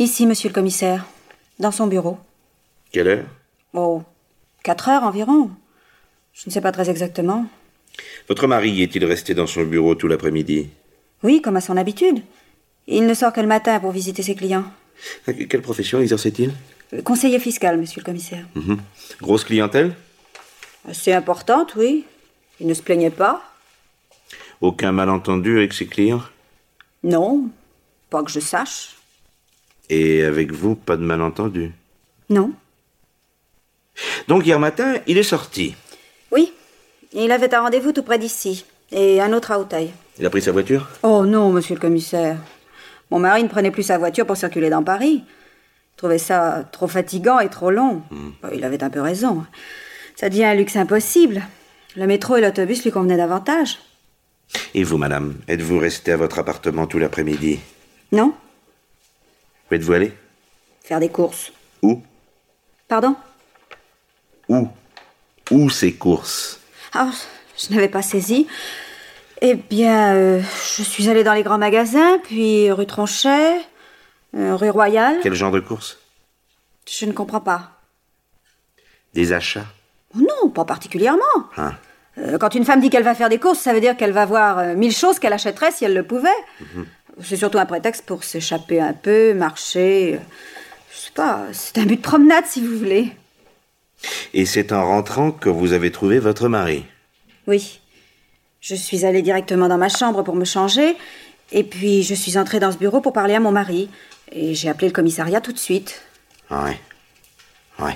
Ici, monsieur le commissaire. Dans son bureau. Quelle heure? Oh, 4 heures environ. Je ne sais pas très exactement. Votre mari est-il resté dans son bureau tout l'après-midi? Oui, comme à son habitude. Il ne sort que le matin pour visiter ses clients. Quelle profession exerçait-il? Conseiller fiscal, monsieur le commissaire. Grosse clientèle? Assez importante, oui. Il ne se plaignait pas. Aucun malentendu avec ses clients? Non, pas que je sache. Et avec vous, pas de malentendu? Non. Donc hier matin, il est sorti. Oui, il avait un rendez-vous tout près d'ici. Et un autre à Auteuil. Il a pris sa voiture? Oh non, monsieur le commissaire. Mon mari ne prenait plus sa voiture pour circuler dans Paris. Il trouvait ça trop fatigant et trop long. Il avait un peu raison. Ça devient un luxe impossible. Le métro et l'autobus lui convenaient davantage. Et vous, madame, êtes-vous restée à votre appartement tout l'après-midi? Non? Où êtes-vous allée? Faire des courses. Où? Pardon? Où? Où ces courses? Ah, je n'avais pas saisi. Eh bien, je suis allée dans les grands magasins, puis rue Tronchet, rue Royale. Quel genre de courses? Je ne comprends pas. Des achats? Oh non, pas particulièrement. Ah. Quand une femme dit qu'elle va faire des courses, ça veut dire qu'elle va voir 1000 choses qu'elle achèterait si elle le pouvait. C'est surtout un prétexte pour s'échapper un peu, marcher. Je sais pas, c'est un but de promenade si vous voulez. Et c'est en rentrant que vous avez trouvé votre mari? Oui. Je suis allée directement dans ma chambre pour me changer, et puis je suis entrée dans ce bureau pour parler à mon mari. Et j'ai appelé le commissariat tout de suite. Ouais. Ouais.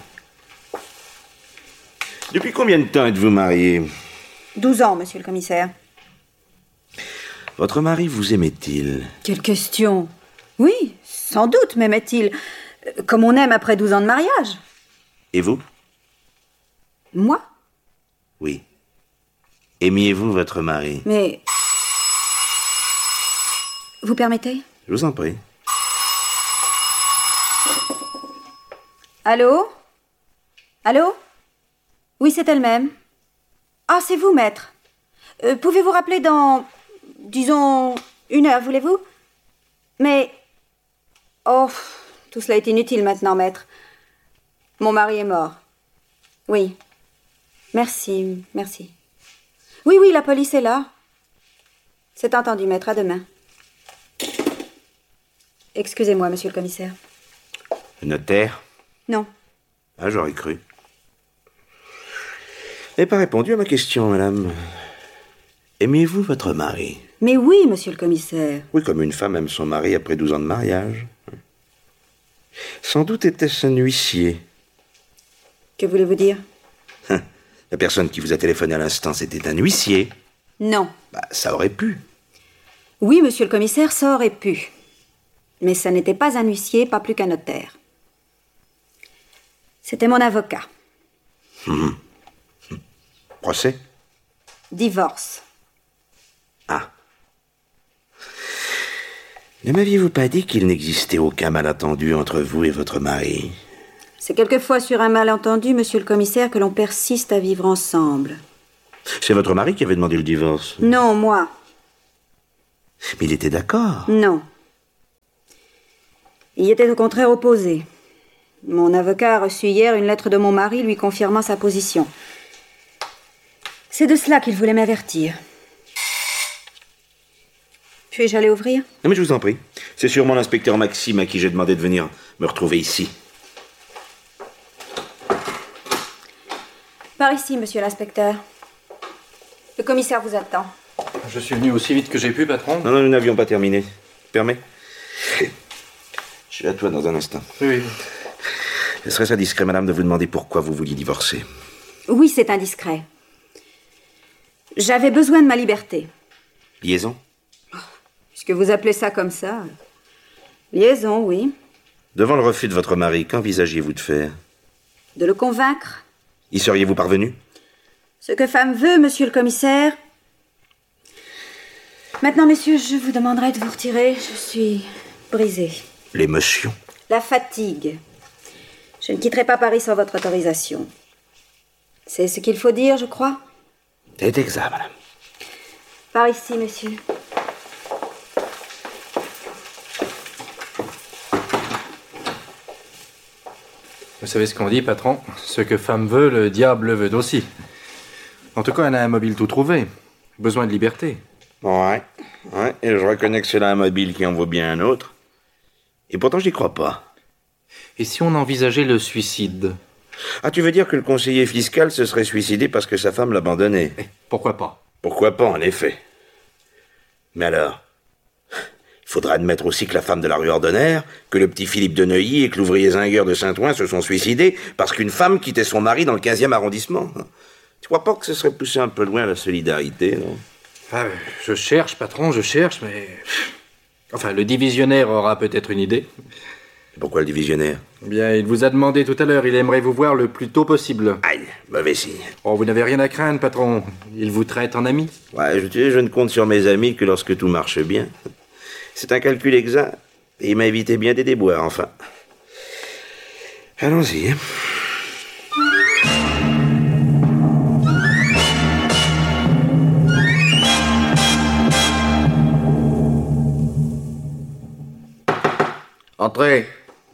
Depuis combien de temps êtes-vous mariés? 12 ans, monsieur le commissaire. Votre mari vous aimait-il? Quelle question! Oui, sans doute m'aimait-il. Comme on aime après 12 ans de mariage. Et vous? Moi? Oui. Aimiez-vous votre mari? Mais... Vous permettez? Je vous en prie. Allô? Allô? Oui, c'est elle-même. Ah, c'est vous, maître. Pouvez-vous rappeler dans, disons, 1 heure, voulez-vous? Mais... Oh, tout cela est inutile maintenant, maître. Mon mari est mort. Oui. Merci, merci. Oui, oui, la police est là. C'est entendu, maître. À demain. Excusez-moi, monsieur le commissaire. Le notaire? Non. Ah, j'aurais cru. Vous n'avez pas répondu à ma question, madame. Aimez-vous votre mari? Mais oui, monsieur le commissaire. Oui, comme une femme aime son mari après 12 ans de mariage. Sans doute était-ce un huissier. Que voulez-vous dire? La personne qui vous a téléphoné à l'instant, c'était un huissier. Non. Ça aurait pu. Oui, monsieur le commissaire, ça aurait pu. Mais ça n'était pas un huissier, pas plus qu'un notaire. C'était mon avocat. Procès? Divorce. Ah. Ne m'aviez-vous pas dit qu'il n'existait aucun malentendu entre vous et votre mari? C'est quelquefois sur un malentendu, monsieur le commissaire, que l'on persiste à vivre ensemble. C'est votre mari qui avait demandé le divorce? Non, moi. Mais il était d'accord. Non. Il était au contraire opposé. Mon avocat a reçu hier une lettre de mon mari lui confirmant sa position. C'est de cela qu'il voulait m'avertir. Puis-je aller ouvrir? Non, mais je vous en prie. C'est sûrement l'inspecteur Maxime à qui j'ai demandé de venir me retrouver ici. Par ici, monsieur l'inspecteur. Le commissaire vous attend. Je suis venu aussi vite que j'ai pu, patron. Non, nous n'avions pas terminé. Permets? Je suis à toi dans un instant. Oui. Serait-ce indiscret, madame, de vous demander pourquoi vous vouliez divorcer? Oui, c'est indiscret. J'avais besoin de ma liberté. Liaison? Puisque vous appelez ça comme ça. Liaison, oui. Devant le refus de votre mari, qu'envisagiez-vous de faire? De le convaincre. Y seriez-vous parvenu? Ce que femme veut, monsieur le commissaire. Maintenant, messieurs, je vous demanderai de vous retirer. Je suis brisée. L'émotion? La fatigue. Je ne quitterai pas Paris sans votre autorisation. C'est ce qu'il faut dire, je crois. C'est exact, madame. Par ici, monsieur. Vous savez ce qu'on dit, patron? Ce que femme veut, le diable le veut aussi. En tout cas, elle a un mobile tout trouvé. Besoin de liberté. Ouais, et je reconnais que c'est là un mobile qui en vaut bien un autre. Et pourtant, j'y crois pas. Et si on envisageait le suicide? Ah, tu veux dire que le conseiller fiscal se serait suicidé parce que sa femme l'abandonnait? Pourquoi pas? Pourquoi pas, en effet. Mais alors, il faudra admettre aussi que la femme de la rue Ordonnaire, que le petit Philippe de Neuilly et que l'ouvrier Zingueur de Saint-Ouen se sont suicidés parce qu'une femme quittait son mari dans le 15e arrondissement. Tu crois pas que ce serait poussé un peu loin la solidarité, non? Ah, je cherche, patron, je cherche, mais... Enfin, le divisionnaire aura peut-être une idée. Pourquoi le divisionnaire? Bien, il vous a demandé tout à l'heure, il aimerait vous voir le plus tôt possible. Aïe, mauvais signe. Oh, vous n'avez rien à craindre, patron. Il vous traite en ami. Ouais, je ne compte sur mes amis que lorsque tout marche bien. C'est un calcul exact, et il m'a évité bien des déboires, enfin. Allons-y, hein. Entrez.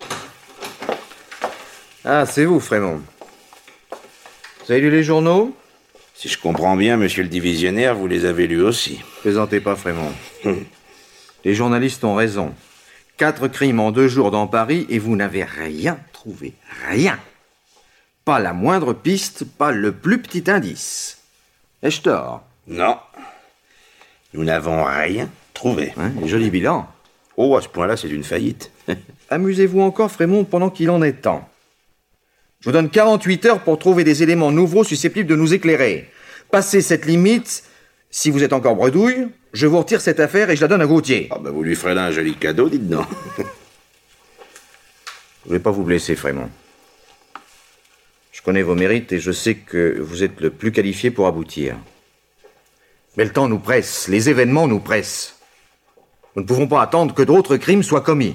Ah, c'est vous, Frémont. Vous avez lu les journaux? Si je comprends bien, monsieur le divisionnaire, vous les avez lus aussi. Plaisantez pas, Frémont. Les journalistes ont raison. 4 crimes en 2 jours dans Paris et vous n'avez rien trouvé. Rien. Pas la moindre piste, pas le plus petit indice. Ai-je tort? Non. Nous n'avons rien trouvé. Hein, joli bilan. Oh, à ce point-là, c'est une faillite. Amusez-vous encore, Frémont, pendant qu'il en est temps. Je vous donne 48 heures pour trouver des éléments nouveaux susceptibles de nous éclairer. Passez cette limite, si vous êtes encore bredouille, je vous retire cette affaire et je la donne à Gauthier. Ah, vous lui ferez là un joli cadeau, dites donc. Je ne vais pas vous blesser, Frémont. Je connais vos mérites et je sais que vous êtes le plus qualifié pour aboutir. Mais le temps nous presse, les événements nous pressent. Nous ne pouvons pas attendre que d'autres crimes soient commis.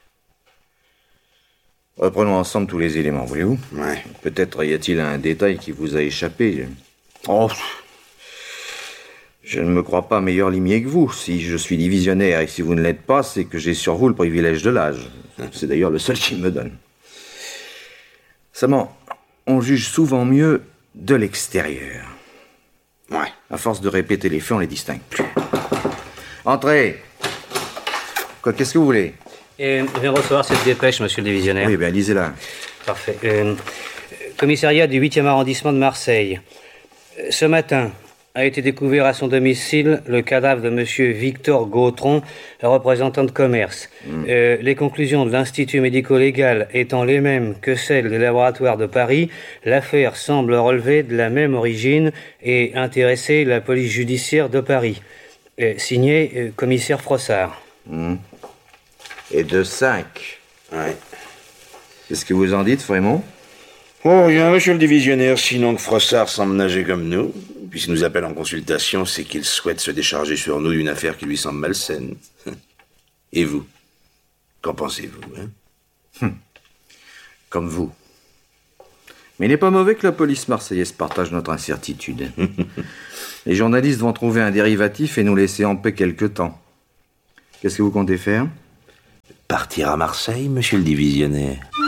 Reprenons ensemble tous les éléments, voulez-vous? Ouais. Peut-être y a-t-il un détail qui vous a échappé. Oh, je ne me crois pas meilleur limier que vous. Si je suis divisionnaire et si vous ne l'êtes pas, c'est que j'ai sur vous le privilège de l'âge. C'est d'ailleurs le seul qu'il me donne. Seulement, on juge souvent mieux de l'extérieur. Ouais. À force de répéter les faits, on les distingue plus. Entrez. Quoi, qu'est-ce que vous voulez? Je viens recevoir cette dépêche, monsieur le divisionnaire. Oui, bien, lisez-la. Parfait. Commissariat du 8e arrondissement de Marseille. Ce matin, a été découvert à son domicile le cadavre de monsieur Victor Gautron, représentant de commerce. Les conclusions de l'Institut médico-légal étant les mêmes que celles des laboratoires de Paris, l'affaire semble relever de la même origine et intéresser la police judiciaire de Paris. Signé commissaire Frossard. Et de 5. Ouais. Qu'est-ce que vous en dites, Frémont? Oh, rien, monsieur le divisionnaire, sinon que Frossard semble nager comme nous. Puis s'il nous appelle en consultation, c'est qu'il souhaite se décharger sur nous d'une affaire qui lui semble malsaine. Et vous? Qu'en pensez-vous, hein? Comme vous. Mais il n'est pas mauvais que la police marseillaise partage notre incertitude. Les journalistes vont trouver un dérivatif et nous laisser en paix quelque temps. Qu'est-ce que vous comptez faire? Partir à Marseille, monsieur le divisionnaire.